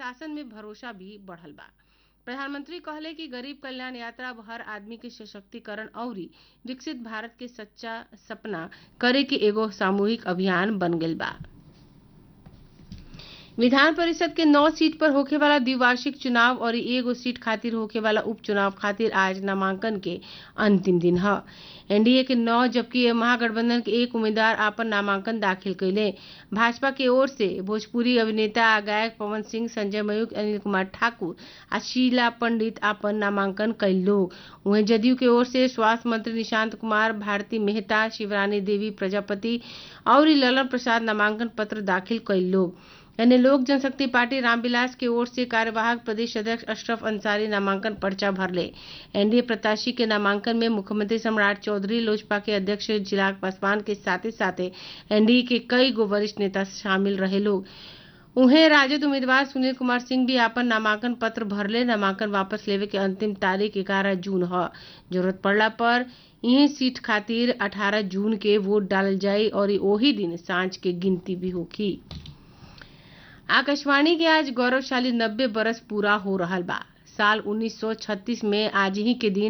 शासन में भरोसा भी बढ़ल बा। प्रधानमंत्री कहले कि गरीब कल्याण यात्रा अब हर आदमी के सशक्तिकरण और विकसित भारत के सच्चा सपना करे के एगो सामूहिक अभियान बन गइल बा। विधान परिषद के 9 सीट पर होखे वाला द्विवार्षिक चुनाव और एगो सीट खातिर होखे वाला उपचुनाव खातिर आज नामांकन के अंतिम दिन ह। एनडीए के 9 जबकि महागठबंधन के 1 उम्मीदवार आपन नामांकन दाखिल कइले। भाजपा के ओर से भोजपुरी अभिनेता आ गायक पवन सिंह, संजय मयूख, अनिल कुमार ठाकुर आ शीला पंडित आपन नामांकन कइल लोग। वहीं जदयू के ओर से स्वास्थ्य मंत्री निशांत कुमार, भारती मेहता, शिवरानी देवी प्रजापति और ललन प्रसाद नामांकन पत्र दाखिल कइल लोग। अन्य लोक जनशक्ति पार्टी रामविलास के ओर से कार्यवाहक प्रदेश अध्यक्ष अशरफ अंसारी नामांकन पर्चा भरले। एनडीए प्रत्याशी के नामांकन में मुख्यमंत्री सम्राट चौधरी, लोजपा के अध्यक्ष चिराग पासवान के साथे एनडीए के कई गो वरिष्ठ नेता शामिल रहे लोग। उन्हें राजद उम्मीदवार सुनील कुमार सिंह भी आपन नामांकन पत्र भरले। नामांकन वापस लेवे के अंतिम तारीख 11 जून ह। जरूरत पड़ला पर यही सीट खातिर 18 जून के वोट डालल जाई और ओही दिन सांझ के गिनती भी होखी। आकाशवाणी के आज गौरवशाली 90 बरस पूरा हो रहल बा। साल 1936 में आज ही के दिन